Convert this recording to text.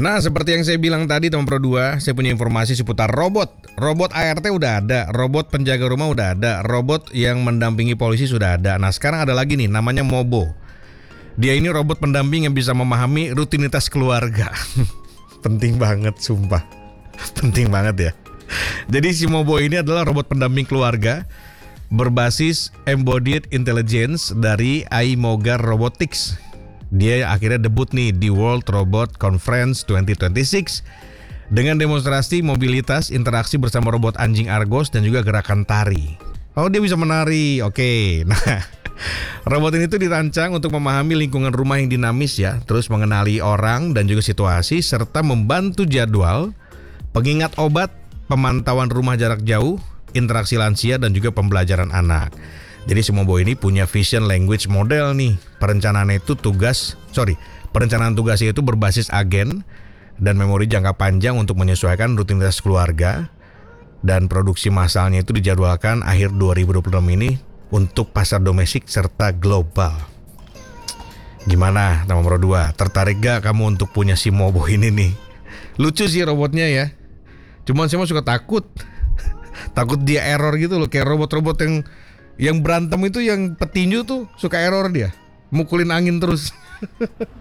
Nah, seperti yang saya bilang tadi teman Pro 2, saya punya informasi seputar robot. Robot ART udah ada, robot penjaga rumah udah ada, robot yang mendampingi polisi sudah ada. Nah, sekarang ada lagi nih, namanya Mobo. Dia ini robot pendamping yang bisa memahami rutinitas keluarga. Penting banget, sumpah. Penting banget ya. Jadi si Mobo ini adalah robot pendamping keluarga berbasis Embodied Intelligence dari iMoga Robotics. Dia akhirnya debut nih di World Robot Conference 2026 dengan demonstrasi mobilitas, interaksi bersama robot anjing Argos dan juga gerakan tari. Oh, dia bisa menari. Oke. Nah, robot ini tuh dirancang untuk memahami lingkungan rumah yang dinamis ya, terus mengenali orang dan juga situasi serta membantu jadwal, pengingat obat, pemantauan rumah jarak jauh, interaksi lansia dan juga pembelajaran anak. Jadi si Mobo ini punya vision language model nih. Perencanaan tugasnya itu berbasis agen dan memori jangka panjang untuk menyesuaikan rutinitas keluarga. Dan produksi massalnya itu dijadwalkan akhir 2026 ini untuk pasar domestik serta global. Gimana teman Pro 2? Tertarik gak kamu untuk punya si Mobo ini nih? Lucu sih robotnya ya. Cuman saya suka takut. Takut dia error gitu loh. Kayak robot-robot yang berantem itu, yang petinju tuh suka error dia. Mukulin angin terus.